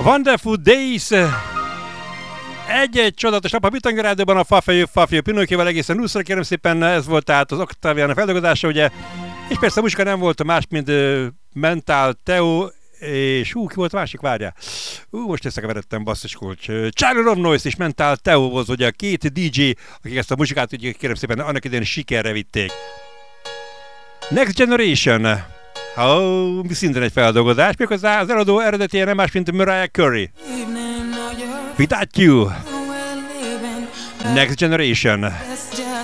Wonderful Days! Egy csodatos nap a Bitanga Rádióban a Fafejő Pinocchioval egészen 20-ra, kérem szépen, ez volt tehát az Octavian feldolgozása, ugye, és persze a muzsika nem volt más, mint Mental Theo, és ki volt a másik, várjál. Most összekeveredtem, basszuskulcs. Charlie Ron Noyce és Mental Theo volt ugye a két DJ, akik ezt a muzsikát, ugye, kérem szépen, annak idején sikerre vitték. Next Generation. Szintén egy feldolgozás, méghozzá az eladó eredetije nem más, mint Mariah Carey. Without You. Next Generation.